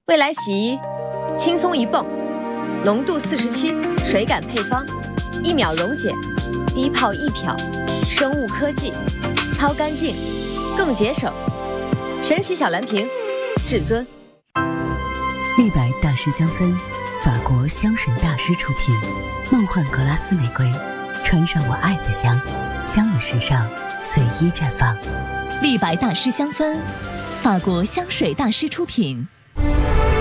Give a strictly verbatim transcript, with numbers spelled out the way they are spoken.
未来洗衣，轻松一泵，浓度四十七，水感配方，一秒溶解，低泡一漂，生物科技，超干净，更节省。神奇小蓝瓶，至尊。 立白大师香氛，法国香水大师出品，梦幻格拉斯玫瑰，穿上我爱的香，香与时尚随意绽放。 立白大师香氛，法国香水大师出品。